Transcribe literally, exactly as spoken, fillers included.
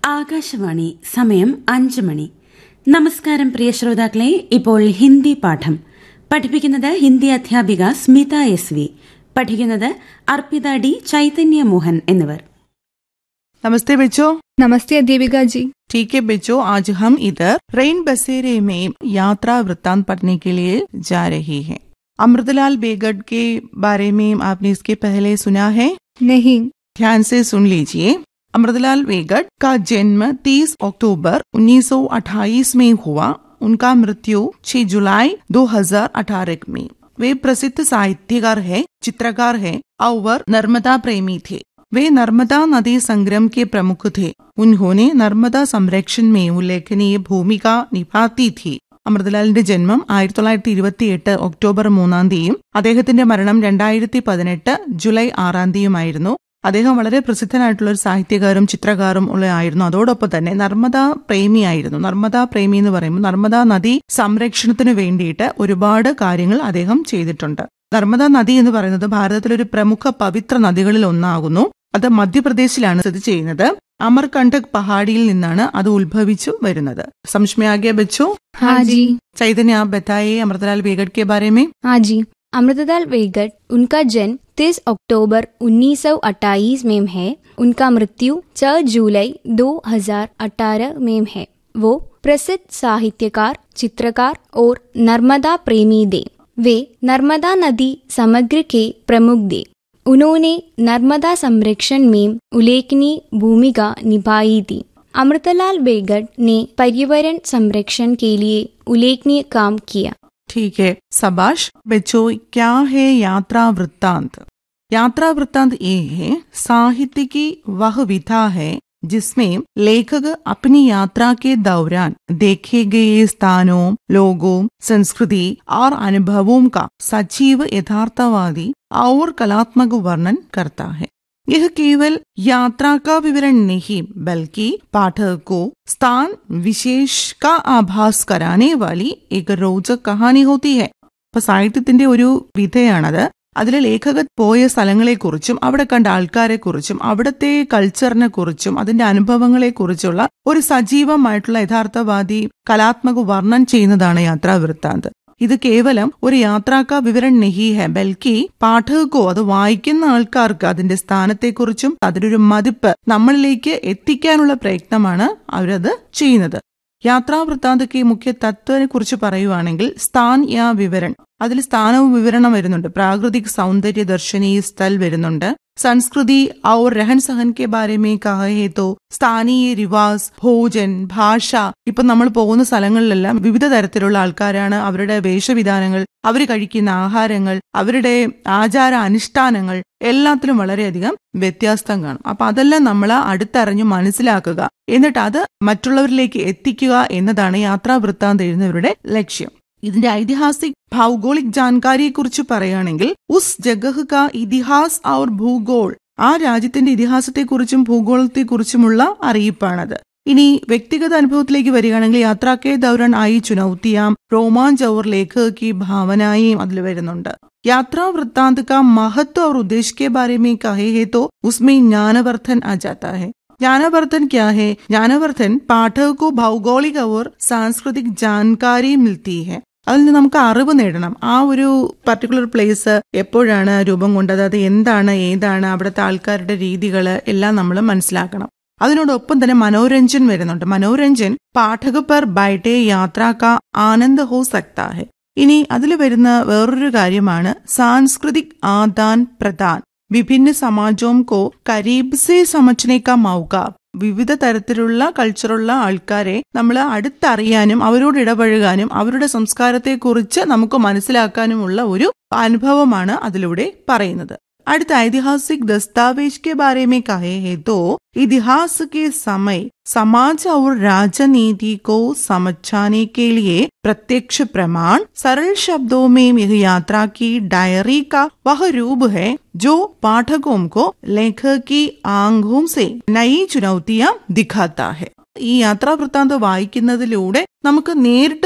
ആകാശവാണി. സമയം അഞ്ച് മണി. നമസ്കാരം പ്രിയ ശ്രോതാക്കളെ. ഇപ്പോൾ ഹിന്ദി പാഠം പഠിപ്പിക്കുന്നത് ഹിന്ദി അധ്യാപിക സ്മിത എസ് വി. പഠിക്കുന്നത് അർപ്പിത ഡി, ചൈതന്യ മോഹൻ എന്നിവർ. नमस्ते बच्चों. नमस्ते अध्यापिका जी. ठीक है बच्चों, आज हम इधर रेन बसेरे में यात्रा वृत्तांत पढ़ने के लिए जा रही हैं. अमृतलाल बेगड के बारे में आपने इसके पहले सुना है? नहीं. ध्यान से सुन लीजिए. अमृतलाल बेगड का जन्म तीस अक्टूबर उन्नीस सौ अट्ठाईस में हुआ. उनका मृत्यु छह जुलाई दो हज़ार अठारह में. वे प्रसिद्ध साहित्यकार है, चित्रकार है और नर्मदा प्रेमी थे. वे नर्मदा नदी संग्राम के प्रमुख थे. उन्होंने नर्मदा संरक्षण में उल्लेखनीय भूमिका निभाती थी. അമൃതലാലിന്റെ ജന്മം ആയിരത്തി തൊള്ളായിരത്തി ഇരുപത്തി എട്ട് ഒക്ടോബർ മൂന്നാം തീയതിയും അദ്ദേഹത്തിന്റെ മരണം രണ്ടായിരത്തി പതിനെട്ട് ജൂലൈ ആറാം തീയതിയുമായിരുന്നു. അദ്ദേഹം വളരെ പ്രസിദ്ധനായിട്ടുള്ള ഒരു സാഹിത്യകാരും ചിത്രകാരും ഉള്ള ആയിരുന്നു. അതോടൊപ്പം തന്നെ നർമ്മദാ പ്രേമിയായിരുന്നു. നർമ്മദാ പ്രേമി എന്ന് പറയുമ്പോൾ നർമ്മദാ നദി സംരക്ഷണത്തിന് വേണ്ടിയിട്ട് ഒരുപാട് കാര്യങ്ങൾ അദ്ദേഹം ചെയ്തിട്ടുണ്ട്. നർമ്മദാ നദി എന്ന് പറയുന്നത് ഭാരതത്തിലൊരു പ്രമുഖ പവിത്ര നദികളിൽ ഒന്നാകുന്നു. അത് മധ്യപ്രദേശിലാണ് സ്ഥിതി ചെയ്യുന്നത്. അമർകണ്ടക് പഹാഡിയിൽ നിന്നാണ് അത് ഉത്ഭവിച്ചു വരുന്നത്. समझ बच्चों? हाँ जी. चैतन्य, आप बताइए अमृतलाल बेगड के बारे में. हाँ जी. अमृतलाल बेगड, उनका जन्म तीस अक्टूबर उन्नीस सौ अट्ठाईस में है. उनका मृत्यु छह जुलाई दो हज़ार अठारह में है. वो प्रसिद्ध साहित्यकार, चित्रकार और नर्मदा प्रेमी थे. वे नर्मदा नदी समग्र के प्रमुख थे. उन्होंने नर्मदा संरक्षण में उल्लेखनीय भूमिका निभाई थी. अमृतलाल बेगड ने पर्यावरण संरक्षण के लिए उल्लेखनीय काम किया. ठीक है, शाबाश बच्चों. क्या है यात्रा वृत्तांत? यात्रा वृत्तांत ये है साहित्य की वह विधा है जिसमें लेखक अपनी यात्रा के दौरान देखे गए स्थानों, लोगों, संस्कृति और अनुभवों का सजीव यथार्थवादी और कलात्मक वर्णन करता है. यह केवल यात्रा का विवरण नहीं बल्कि पाठक को स्थान विशेष का आभास कराने वाली एक रोचक कहानी होती है. അപ്പൊ സാഹിത്യത്തിന്റെ ഒരു വിധയാണത്. അതിലെ ലേഖകൻ പോയ സ്ഥലങ്ങളെക്കുറിച്ചും അവിടെ കണ്ട ആൾക്കാരെക്കുറിച്ചും അവിടുത്തെ കൾച്ചറിനെ കുറിച്ചും അതിന്റെ അനുഭവങ്ങളെക്കുറിച്ചുള്ള ഒരു സജീവമായിട്ടുള്ള യഥാർത്ഥവാദി കലാത്മക വർണ്ണൻ ചെയ്യുന്നതാണ് യാത്രാ വൃത്താന്ത്. ഇത് കേവലം ഒരു യാത്രാക്ക വിവരൺ നഹി ഹെ ബൽക്കി പാഠകോ, അത് വായിക്കുന്ന ആൾക്കാർക്ക് അതിന്റെ സ്ഥാനത്തെക്കുറിച്ചും അതിനൊരു മതിപ്പ് നമ്മളിലേക്ക് എത്തിക്കാനുള്ള പ്രയത്നമാണ് അവരത് ചെയ്യുന്നത്. യാത്രാ വൃത്താന്തക്ക് മുഖ്യ തത്വനെ കുറിച്ച് പറയുവാണെങ്കിൽ സ്ഥാൻ യാ വിവരൺ, അതിൽ സ്ഥാനവും വിവരണം വരുന്നുണ്ട്. പ്രാകൃതിക് സൗന്ദര്യ ദർശനീ സ്ഥൽ വരുന്നുണ്ട്. സംസ്കൃതി our Rahan സഹൻ K Bare may Kahe തോ സ്ഥാനീയ റിവാസ്, ഭോജൻ, ഭാഷ. ഇപ്പൊ നമ്മൾ പോകുന്ന സ്ഥലങ്ങളിലെല്ലാം വിവിധ തരത്തിലുള്ള ആൾക്കാരാണ്. അവരുടെ വേഷവിധാനങ്ങൾ, അവർ കഴിക്കുന്ന ആഹാരങ്ങൾ, അവരുടെ ആചാര അനുഷ്ഠാനങ്ങൾ എല്ലാത്തിലും വളരെയധികം വ്യത്യാസം കാണും. അപ്പൊ അതെല്ലാം നമ്മൾ അടുത്തറിഞ്ഞു മനസ്സിലാക്കുക, എന്നിട്ട് അത് മറ്റുള്ളവരിലേക്ക് എത്തിക്കുക എന്നതാണ് യാത്രാ വൃത്താന്തം എഴുതുന്നവരുടെ ലക്ഷ്യം. ഇതിന്റെ ഐതിഹാസിക് ഭൗഗോളിക് ജാൻകാരിയെ കുറിച്ച് പറയുകയാണെങ്കിൽ ഉസ് ജഗഹ് കാ ഇതിഹാസ് ഔർ ഭൂഗോൾ, ആ രാജ്യത്തിന്റെ ഇതിഹാസത്തെക്കുറിച്ചും ഭൂഗോളത്തെക്കുറിച്ചുമുള്ള അറിയിപ്പാണത്. ഇനി വ്യക്തിഗത അനുഭവത്തിലേക്ക് വരികയാണെങ്കിൽ യാത്രാ കെ ദൗരാൻ ആയി ചുനൗത്തിയാം, രോമാഞ്ച് ഔർ ലേഖക കി ഭാവനായും അതിൽ വരുന്നുണ്ട്. यात्रा वृत्तांत का महत्व और उद्देश्य के बारे में कहे है तो उसमें ज्ञानवर्धन आ जाता है. ज्ञानवर्धन क्या है? ज्ञानवर्धन पाठक को भौगोलिक और सांस्कृतिक जानकारी मिलती है. അതിൽ നിന്ന് നമുക്ക് അറിവ് നേടണം. ആ ഒരു പർട്ടിക്കുലർ പ്ലേസ് എപ്പോഴാണ് രൂപം കൊണ്ടത്, അത് എന്താണ്, ഏതാണ്, അവിടുത്തെ ആൾക്കാരുടെ രീതികള് എല്ലാം നമ്മൾ മനസ്സിലാക്കണം. അതിനോടൊപ്പം തന്നെ മനോരഞ്ജൻ വരുന്നുണ്ട്. മനോരഞ്ജൻ പാഠക പർ ബൈഠേ യാത്രാ കാ ആനന്ദ് ഹോ സക്താ ഹെ. ഇനി അതിൽ വരുന്ന വേറൊരു കാര്യമാണ് സാംസ്കൃതിക് ആദാൻ പ്രദാൻ. വിഭിന്ന സമാജോം കോ കരീബ് സെ സമജ്നെ കാ മൗക. വിവിധ തരത്തിലുള്ള കൾച്ചറുള്ള ആൾക്കാരെ നമ്മൾ അടുത്തറിയാനും അവരോട് ഇടപഴകാനും അവരുടെ സംസ്കാരത്തെക്കുറിച്ച് നമുക്ക് മനസ്സിലാക്കാനുമുള്ള ഒരു അനുഭവമാണ് അതിലൂടെ പറയുന്നത്. അടുത്ത ऐतिहासिक दस्तावेज के बारे में कहे है तो इतिहास के समय समाज और राजनीति को समझाने के लिए प्रत्यक्ष प्रमाण सरल शब्दों में यह यात्रा की डायरी का वह रूप है जो पाठकों को लेखक की आंखों से नई चुनौतियां दिखाता है. ഈ യാത്രാ വൃത്താന്തം വായിക്കുന്നതിലൂടെ നമുക്ക് നേരിട്ട്